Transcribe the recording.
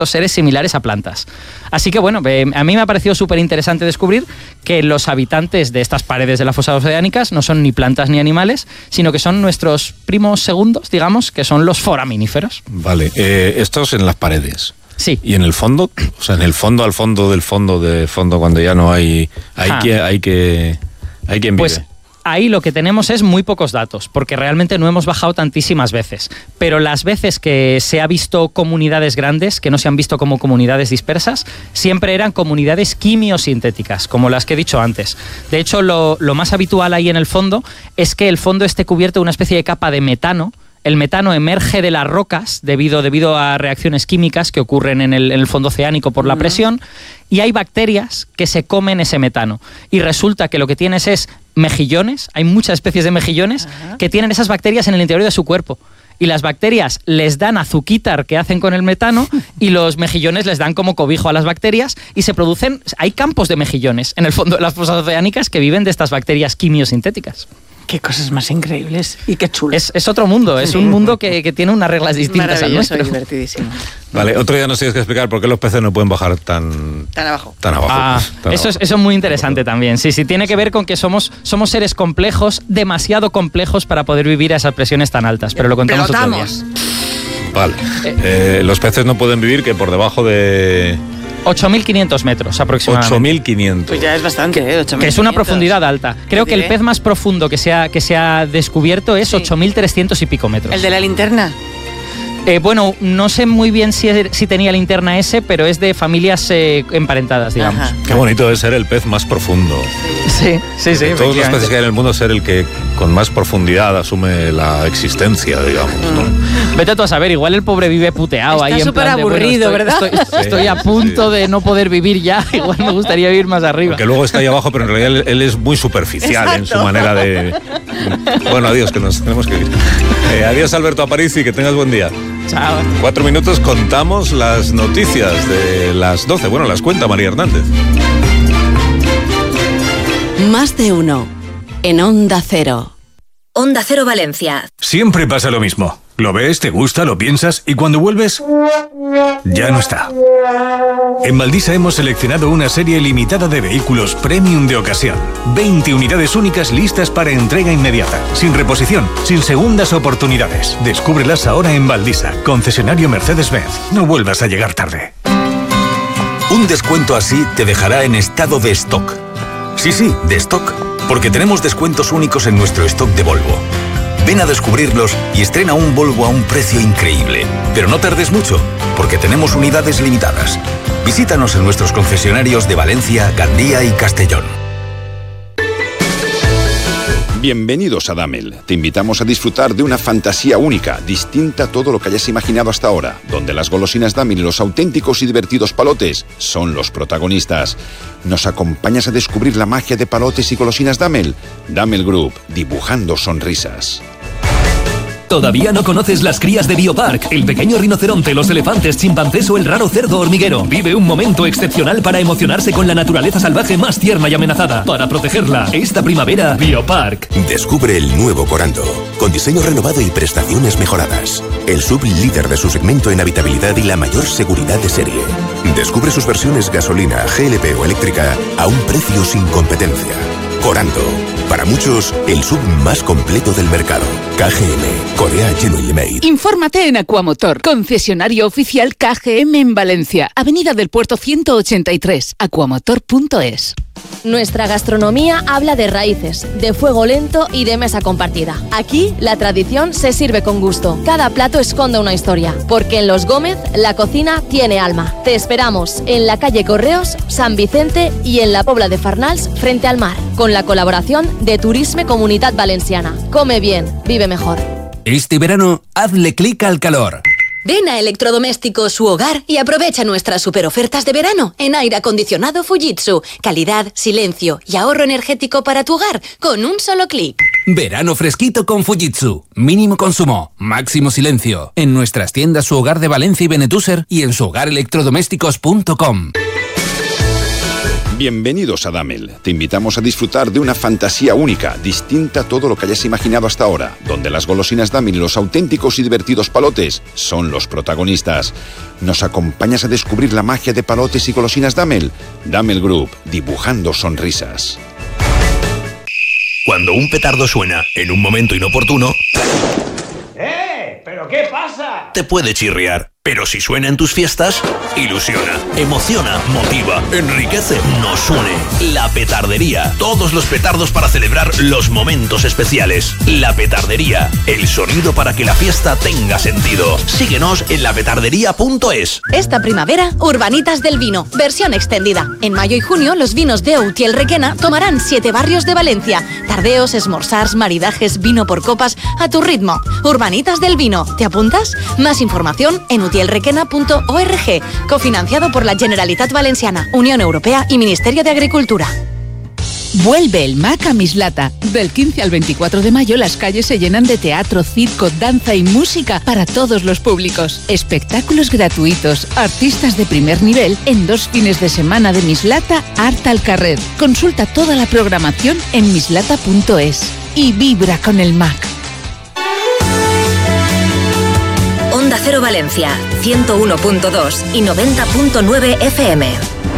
seres similares a plantas. Así que bueno, a mí me ha parecido súper interesante descubrir que los habitantes de estas paredes de las fosas oceánicas no son ni plantas ni animales, sino que son nuestros primos segundos, digamos, que son los foraminíferos. Vale, estos en las paredes. Sí. ¿Y en el fondo? O sea, en el fondo, al fondo del fondo, cuando ya no hay quien vive. Pues ahí lo que tenemos es muy pocos datos, porque realmente no hemos bajado tantísimas veces. Pero las veces que se ha visto comunidades grandes, que no se han visto como comunidades dispersas, siempre eran comunidades quimiosintéticas, como las que he dicho antes. De hecho, lo más habitual ahí en el fondo es que el fondo esté cubierto de una especie de capa de metano. El metano emerge de las rocas debido a reacciones químicas que ocurren en el fondo oceánico por la presión, y hay bacterias que se comen ese metano. Y resulta que lo que tienes es mejillones, hay muchas especies de mejillones que tienen esas bacterias en el interior de su cuerpo. Y las bacterias les dan azuquítar que hacen con el metano y los mejillones les dan como cobijo a las bacterias y se producen... Hay campos de mejillones en el fondo de las fosas oceánicas que viven de estas bacterias quimiosintéticas. Qué cosas más increíbles y qué chulo. Es otro mundo, es un mundo que tiene unas reglas distintas al nuestro. Divertidísimo. Vale, otro día nos tienes que explicar por qué los peces no pueden bajar tan abajo. Eso es muy interesante también. Sí, tiene que ver con que somos seres complejos, demasiado complejos para poder vivir a esas presiones tan altas, pero lo contamos otro día. Vale. Los peces no pueden vivir que por debajo de 8.500 metros aproximadamente. 8.500. Pues ya es bastante, 8.500. Que es una profundidad alta. Creo que el pez más profundo que se ha descubierto es 8.300 y pico metros. ¿El de la linterna? Bueno, no sé muy bien si tenía linterna ese, pero es de familias emparentadas, digamos. Ajá. Qué bonito es ser el pez más profundo. Sí. De todos los peces que hay en el mundo, ser el que con más profundidad asume la existencia, digamos, ¿no? Vete tú a saber, igual el pobre vive puteado. Está ahí en súper plan de, aburrido, bueno, ¿verdad? Estoy a punto de no poder vivir ya, igual me gustaría vivir más arriba. Que luego está ahí abajo, pero en realidad él es muy superficial. Exacto. En su manera de... Bueno, adiós, que nos tenemos que ir. Adiós, Alberto Aparici, que tengas buen día. Chao. 4 minutos, contamos las noticias de las 12. Bueno, las cuenta María Hernández. Más de uno en Onda Cero. Onda Cero Valencia. Siempre pasa lo mismo. Lo ves, te gusta, lo piensas y cuando vuelves, ya no está. En Valdisa hemos seleccionado una serie limitada de vehículos premium de ocasión. 20 unidades únicas listas para entrega inmediata, sin reposición, sin segundas oportunidades. Descúbrelas ahora en Valdisa, concesionario Mercedes-Benz. No vuelvas a llegar tarde. Un descuento así te dejará en estado de stock. Sí, de stock, porque tenemos descuentos únicos en nuestro stock de Volvo. Ven a descubrirlos y estrena un Volvo a un precio increíble. Pero no tardes mucho, porque tenemos unidades limitadas. Visítanos en nuestros concesionarios de Valencia, Gandía y Castellón. Bienvenidos a Damel. Te invitamos a disfrutar de una fantasía única, distinta a todo lo que hayas imaginado hasta ahora, donde las golosinas Damel y los auténticos y divertidos palotes son los protagonistas. ¿Nos acompañas a descubrir la magia de palotes y golosinas Damel? Damel Group, dibujando sonrisas. ¿Todavía no conoces las crías de Biopark? El pequeño rinoceronte, los elefantes, chimpancés o el raro cerdo hormiguero. Vive un momento excepcional para emocionarse con la naturaleza salvaje más tierna y amenazada. Para protegerla, esta primavera, Biopark. Descubre el nuevo Corando, con diseño renovado y prestaciones mejoradas. El sub líder de su segmento en habitabilidad y la mayor seguridad de serie. Descubre sus versiones gasolina, GLP o eléctrica a un precio sin competencia. Corando. Para muchos, el sub más completo del mercado. KGM, Korea Genuinely Made. Infórmate en Aquamotor, concesionario oficial KGM en Valencia, Avenida del Puerto 183, aquamotor.es. Nuestra gastronomía habla de raíces, de fuego lento y de mesa compartida. Aquí, la tradición se sirve con gusto. Cada plato esconde una historia, porque en Los Gómez, la cocina tiene alma. Te esperamos en la calle Correos, San Vicente y en la Pobla de Farnals, frente al mar, con la colaboración de Turisme Comunitat Valenciana. Come bien, vive mejor. Este verano, hazle clic al calor. Ven a Electrodomésticos Su Hogar y aprovecha nuestras superofertas de verano en aire acondicionado Fujitsu. Calidad, silencio y ahorro energético para tu hogar con un solo clic. Verano fresquito con Fujitsu. Mínimo consumo, máximo silencio. En nuestras tiendas Su Hogar de Valencia y Benetúser y en suhogarelectrodomésticos.com. Bienvenidos a Damel. Te invitamos a disfrutar de una fantasía única, distinta a todo lo que hayas imaginado hasta ahora, donde las golosinas Damel y los auténticos y divertidos palotes son los protagonistas. ¿Nos acompañas a descubrir la magia de palotes y golosinas Damel? Damel Group, dibujando sonrisas. Cuando un petardo suena en un momento inoportuno, ¿Pero qué pasa? te puede chirriar. Pero si suena en tus fiestas, ilusiona, emociona, motiva, enriquece, nos une. La petardería. Todos los petardos para celebrar los momentos especiales. La petardería. El sonido para que la fiesta tenga sentido. Síguenos en lapetardería.es. Esta primavera, Urbanitas del Vino, versión extendida. En mayo y junio, los vinos de Utiel Requena tomarán 7 barrios de Valencia. Tardeos, esmorzars, maridajes, vino por copas, a tu ritmo. Urbanitas del Vino. ¿Te apuntas? Más información en utielrequena.org, cofinanciado por la Generalitat Valenciana, Unión Europea y Ministerio de Agricultura. Vuelve el MAC a Mislata. Del 15 al 24 de mayo las calles se llenan de teatro, circo, danza y música para todos los públicos. Espectáculos gratuitos, artistas de primer nivel en 2 fines de semana de Mislata Art al Carrer. Consulta toda la programación en mislata.es y vibra con el MAC. Onda Cero Valencia, 101.2 y 90.9 FM.